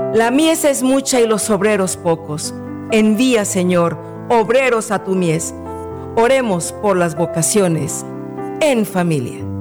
La mies es mucha y los obreros pocos. Envía, Señor, obreros a tu mies. Oremos por las vocaciones en familia.